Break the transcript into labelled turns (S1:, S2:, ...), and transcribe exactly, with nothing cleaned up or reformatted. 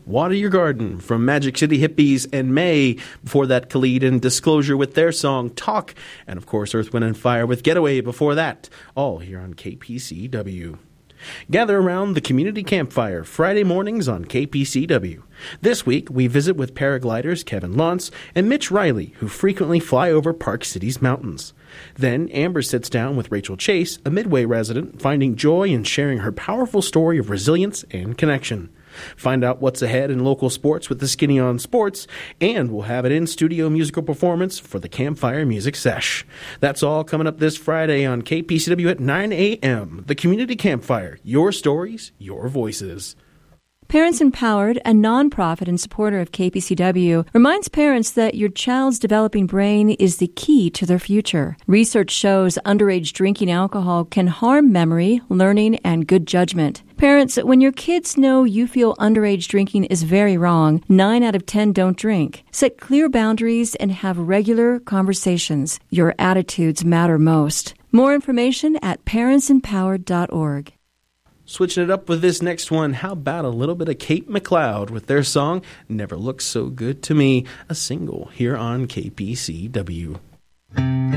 S1: Water Your Garden from Magic City Hippies and May. Before that, Khalid and Disclosure with their song Talk. And of course, Earth, Wind and Fire with Getaway before that. All here on K P C W. Gather around the community campfire Friday mornings on K P C W. This week, we visit with paragliders Kevin Lantz and Mitch Riley, who frequently fly over Park City's mountains. Then, Amber sits down with Rachel Chase, a Midway resident, finding joy in sharing her powerful story of resilience and connection. Find out what's ahead in local sports with the Skinny on Sports, and we'll have an in-studio musical performance for the Campfire Music Sesh. That's all coming up this Friday on K P C W at nine a.m. The Community Campfire. Your stories, your voices.
S2: Parents Empowered, a nonprofit and supporter of K P C W, reminds parents that your child's developing brain is the key to their future. Research shows underage drinking alcohol can harm memory, learning, and good judgment. Parents, when your kids know you feel underage drinking is very wrong, nine out of ten don't drink. Set clear boundaries and have regular conversations. Your attitudes matter most. More information at parents empowered dot org.
S1: Switching it up with this next one, how about a little bit of Kate McLeod with their song, Never Looks So Good to Me, a single here on K P C W.